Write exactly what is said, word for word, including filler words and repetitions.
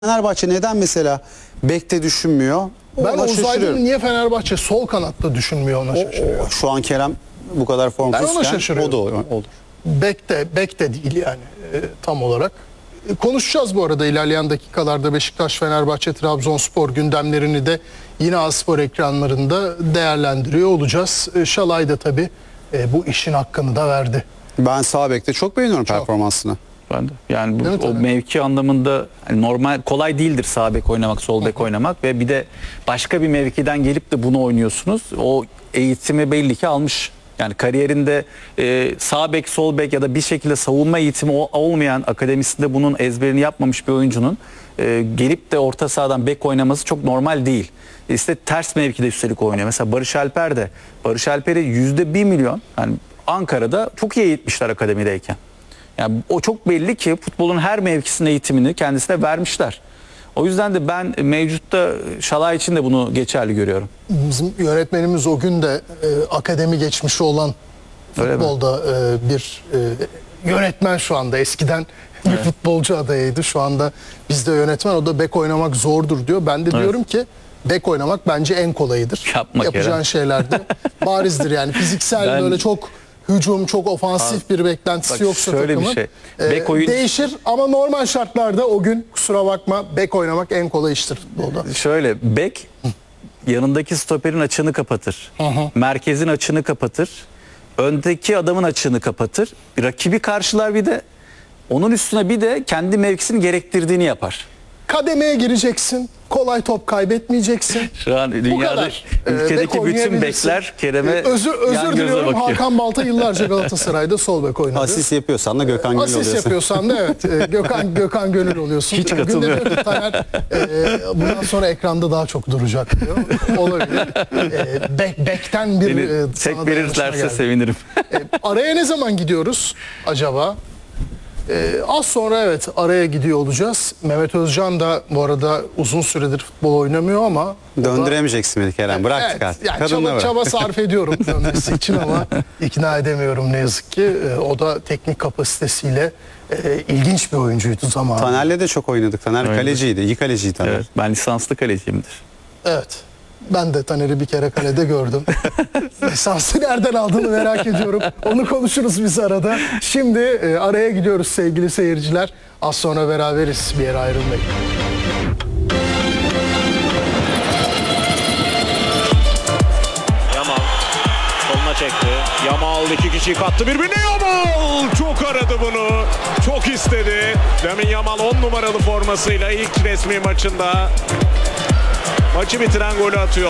Fenerbahçe neden mesela bekte düşünmüyor? Ben Ona Oğuz şaşırıyorum. Aydın'ın niye Fenerbahçe sol kanatta düşünmüyor ona şaşırıyorum. O- Şu an Kerem bu kadar Ben ona formsuzken şaşırıyorum. o da olur. olur. Bek de, bek de değil yani e, tam olarak. E, konuşacağız bu arada ilerleyen dakikalarda Beşiktaş, Fenerbahçe, Trabzonspor gündemlerini de yine A-Spor ekranlarında değerlendiriyor olacağız. E, Şalay da tabii e, bu işin hakkını da verdi. Ben sağ bekte çok beğeniyorum performansını. Ben de. Yani bu, Değil mi o tabii? mevki anlamında hani normal kolay değildir sağ bek oynamak, sol bek oynamak ve bir de başka bir mevkiden gelip de bunu oynuyorsunuz. O eğitimi belli ki almış. Yani kariyerinde e, sağ bek, sol bek ya da bir şekilde savunma eğitimi o- olmayan, akademisinde bunun ezberini yapmamış bir oyuncunun e, gelip de orta sahadan bek oynaması çok normal değil. İşte ters mevkide üstelik oynuyor. Mesela Barış Alper de. Barış Alper'i yüzde bir milyon yani Ankara'da çok iyi eğitmişler akademideyken. Yani o çok belli ki futbolun her mevkisinin eğitimini kendisine vermişler. O yüzden de ben mevcutta Şalay için de bunu geçerli görüyorum. Bizim yönetmenimiz o gün de e, akademi geçmişi olan Öyle mi? futbolda e, bir e, yönetmen şu anda eskiden bir futbolcu adayıydı. Şu anda bizde yönetmen, o da bek oynamak zordur diyor. Ben de diyorum ki bek oynamak bence en kolayıdır. Yapma Yapacağın Kerem. şeyler de barizdir yani fiziksel Ben- böyle çok hücum, çok ofansif bir beklentisi Bak yoksa şöyle bir takımın şey. e, Bek oyun- değişir ama normal şartlarda o gün kusura bakma bek oynamak en kolay iştir futbolda. Şöyle bek yanındaki stoperin açığını kapatır. Merkezin açığını kapatır. Öndeki adamın açığını kapatır. Rakibi karşılar bir de onun üstüne bir de kendi mevkisini gerektirdiğini yapar. Kademeye gireceksin. Kolay top kaybetmeyeceksin. Şu an dünyada kadar. Ee, bek ülkedeki bütün oynayabilirsin. bekler Kerem'e Ee, özür, özür yan gözle diliyorum. bakıyor. Hakan Balta yıllarca Galatasaray'da sol bek oynadı. Asist yapıyorsan da Gökhan Gönül Asist oluyorsun. yapıyorsan da evet. e, Gökhan Gökhan Gönül oluyorsun. Hiç E, katılmıyorum. Gündem'de Taner e, bundan sonra ekranda daha çok duracak diyor. Olabilir. E, bek, bekten bir Beni e, sana tek dayanışma verirlerse geldi. sevinirim. E, araya ne zaman gidiyoruz acaba? E, az sonra evet araya gidiyor olacağız. Mehmet Özcan da bu arada uzun süredir futbol oynamıyor ama o da- Döndüremeyeceksin beni Kerem. Bıraktık Evet, artık. yani Kadınla çaba, bırak. çaba sarf ediyorum dönmesi için ama ikna edemiyorum ne yazık ki. E, o da teknik kapasitesiyle e, ilginç bir oyuncuydu zamanında. Taner'le de çok oynadık. Taner Oynadık. kaleciydi. İyi kaleciydi Taner. Evet, ben lisanslı kaleciyimdir. Evet. Ben de Taner'i bir kere kalede gördüm. Lisansı nereden aldığını merak ediyorum. Onu konuşuruz biz arada. Şimdi e, araya gidiyoruz sevgili seyirciler. Az sonra beraberiz. Bir yere ayrılmayın. Yamal soluna çekti. Yamal iki kişiyi kattı birbirine. Yamal çok aradı bunu. Çok istedi. Lamine Yamal on numaralı formasıyla ilk resmi maçında maçı bitiren golü atıyor.